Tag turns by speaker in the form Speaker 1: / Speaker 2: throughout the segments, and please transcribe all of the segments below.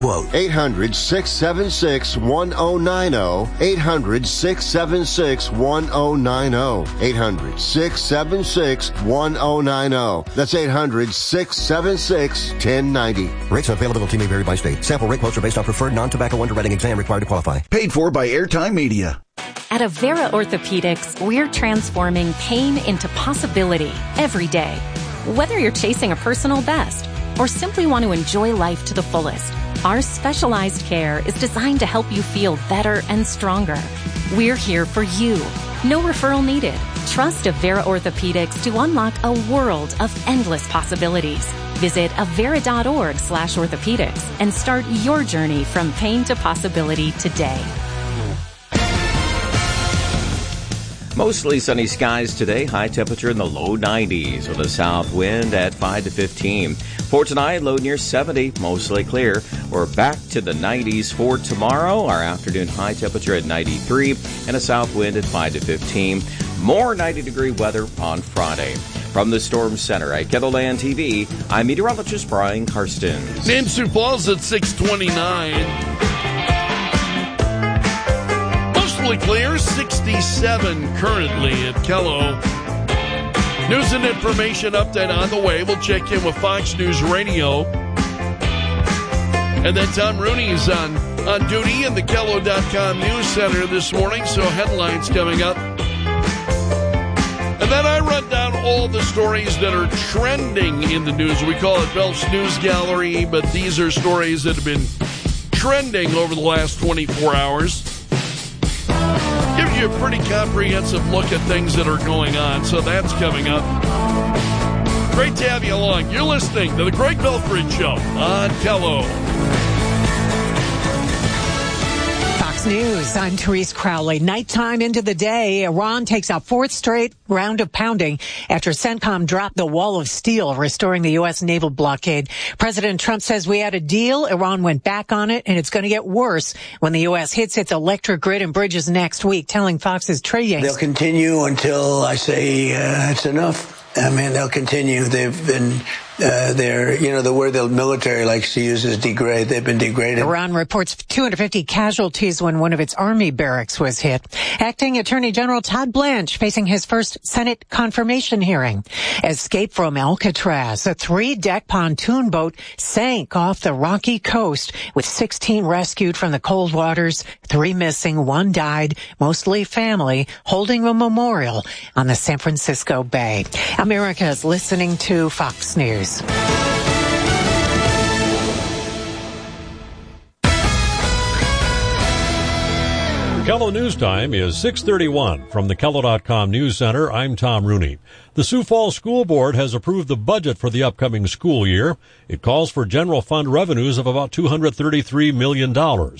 Speaker 1: Quote 800-676-1090. 800-676-1090. 800-676-1090. That's 800-676-1090.
Speaker 2: Rates and availability may vary by state. Sample rate quotes are based on preferred non-tobacco underwriting exam required to qualify.
Speaker 3: Paid for by Airtime Media.
Speaker 4: At Avera Orthopedics, we're transforming pain into possibility every day. Whether you're chasing a personal best or simply want to enjoy life to the fullest, our specialized care is designed to help you feel better and stronger. We're here for you. No referral needed. Trust Avera Orthopedics to unlock a world of endless possibilities. Visit avera.org/orthopedics and start your journey from pain to possibility today.
Speaker 5: Mostly sunny skies today. High temperature in the low 90s with a south wind at 5 to 15. For tonight, low near 70, mostly clear. We're back to the 90s for tomorrow. Our afternoon high temperature at 93 and a south wind at 5 to 15. More 90-degree weather on Friday. From the Storm Center at KENDLELAND TV, I'm meteorologist Brian Karstens.
Speaker 6: In Sioux Falls at 629. Mostly clear, 67 currently at Kello. News and information update on the way. We'll check in with Fox News Radio. And then Tom Rooney's on duty in the Kello.com News Center this morning, so headlines coming up. And then I run down all the stories that are trending in the news. We call it Belf's News Gallery, but these are stories that have been trending over the last 24 hours. Gives you a pretty comprehensive look at things that are going on, so that's coming up. Great to have you along. You're listening to the Greg Belford Show on Kello.
Speaker 7: Fox News, I'm Therese Crowley. Nighttime into the day, Iran takes a fourth straight round of pounding after CENTCOM dropped the wall of steel, restoring the U.S. naval blockade. President Trump says we had a deal. Iran went back on it, and it's going to get worse when the U.S. hits its electric grid and bridges next week, telling Fox's Trey Yanks.
Speaker 8: They'll continue until I say it's enough. I mean, they'll continue. They've been, the word the military likes to use is degrade. They've been degraded. Iran
Speaker 7: reports 250 casualties when one of its army barracks was hit. Acting Attorney General Todd Blanche facing his first Senate confirmation hearing. Escape from Alcatraz. A 3-deck pontoon boat sank off the rocky coast with 16 rescued from the cold waters, 3 missing, 1 died, mostly family, holding a memorial on the San Francisco Bay. America is listening to Fox News.
Speaker 9: Kello News Time is 6:31. From the Kello.com News Center, I'm Tom Rooney. The Sioux Falls School Board has approved the budget for the upcoming school year. It calls for general fund revenues of about $233 million.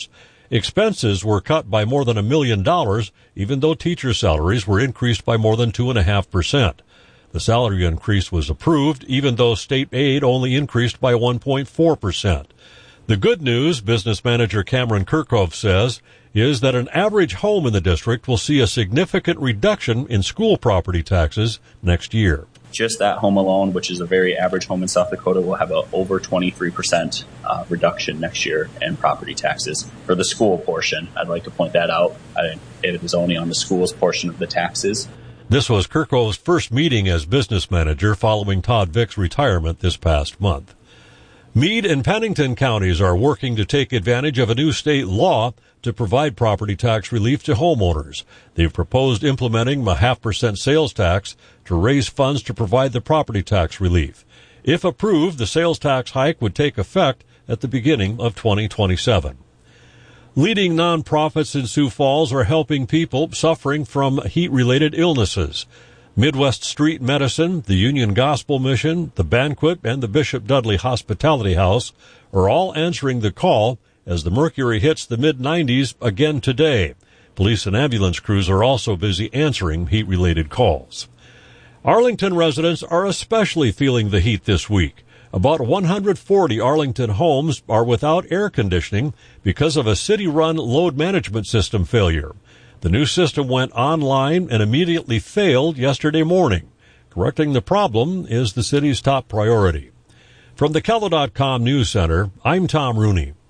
Speaker 9: Expenses were cut by more than $1 million, even though teacher salaries were increased by more than 2.5%. The salary increase was approved, even though state aid only increased by 1.4%. The good news, business manager Cameron Kirchhoff says, is that an average home in the district will see a significant reduction in school property taxes next year.
Speaker 10: Just that home alone, which is a very average home in South Dakota, will have a over 23% reduction next year in property taxes for the school portion. I'd like to point that out. It is only on the school's portion of the taxes.
Speaker 9: This was Kirchhoff's first meeting as business manager following Todd Vick's retirement this past month. Meade and Pennington counties are working to take advantage of a new state law to provide property tax relief to homeowners. They've proposed implementing a 0.5% sales tax to raise funds to provide the property tax relief. If approved, the sales tax hike would take effect at the beginning of 2027. Leading nonprofits in Sioux Falls are helping people suffering from heat-related illnesses. Midwest Street Medicine, the Union Gospel Mission, the Banquet, and the Bishop Dudley Hospitality House are all answering the call as the mercury hits the mid-90s again today. Police and ambulance crews are also busy answering heat-related calls. Arlington residents are especially feeling the heat this week. About 140 Arlington homes are without air conditioning because of a city-run load management system failure. The new system went online and immediately failed yesterday morning. Correcting the problem is the city's top priority. From the Kello.com News Center, I'm Tom Rooney.